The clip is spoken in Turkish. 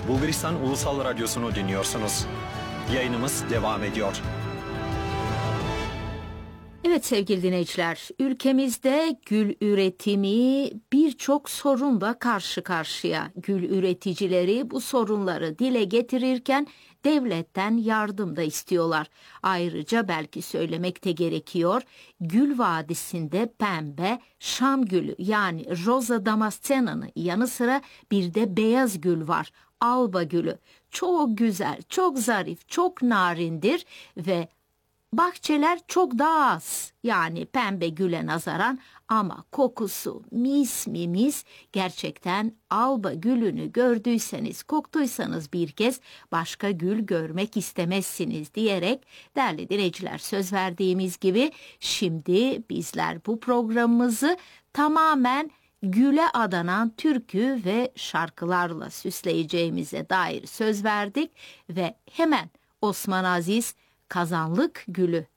Bulgaristan Ulusal Radyosu'nu dinliyorsunuz. Yayınımız devam ediyor. Evet sevgili dinleyiciler, ülkemizde gül üretimi birçok sorunla karşı karşıya. Gül üreticileri bu sorunları dile getirirken devletten yardım da istiyorlar. Ayrıca belki söylemek de gerekiyor, Gül Vadisi'nde pembe, Şam gülü yani Rosa Damascena'nın yanı sıra bir de beyaz gül var. Alba gülü. Çok güzel, çok zarif, çok narindir ve bahçeler çok daha az, yani pembe güle nazaran, ama kokusu mis mi mis. Gerçekten alba gülünü gördüyseniz, koktuysanız bir kez başka gül görmek istemezsiniz diyerek değerli dinleyiciler, söz verdiğimiz gibi şimdi bizler bu programımızı tamamen güle adanan türkü ve şarkılarla süsleyeceğimize dair söz verdik ve hemen Osman Aziz Kazanlık Gülü